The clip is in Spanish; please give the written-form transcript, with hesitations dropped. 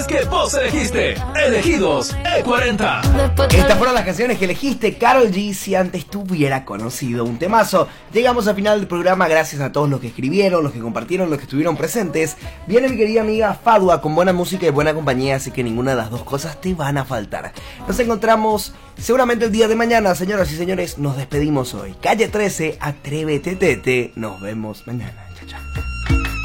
que vos elegiste. Elegidos E40. Estas fueron las canciones que elegiste, Karol G, si antes tuviera conocido un temazo. Llegamos al final del programa, gracias a todos los que escribieron, los que compartieron, los que estuvieron presentes. Viene mi querida amiga Fadua con buena música y buena compañía, así que ninguna de las dos cosas te van a faltar. Nos encontramos seguramente el día de mañana, señoras y señores. Nos despedimos hoy. Calle 13, atrévete, tete. Nos vemos mañana. Chao, chao.